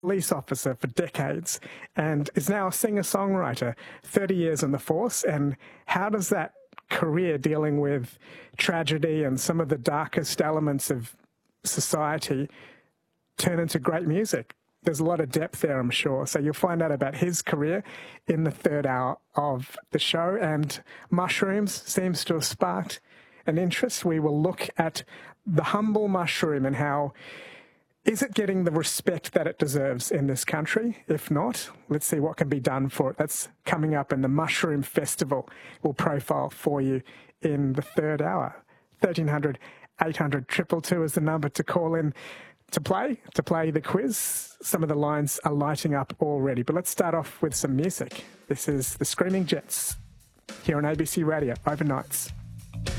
police officer for decades and is now a singer-songwriter, 30 years in the force. And how does that career dealing with tragedy and some of the darkest elements of society turn into great music? There's a lot of depth there, I'm sure. So you'll find out about his career in the third hour of the show. And mushrooms seems to have sparked an interest. We will look at the humble mushroom and how is it getting the respect that it deserves in this country? If not, let's see what can be done for it. That's coming up in the Mushroom Festival. We'll profile for you in the third hour. 1300 800 222 is the number to call in to play the quiz. Some of the lines are lighting up already, but let's start off with some music. This is the Screaming Jets here on ABC Radio, overnights.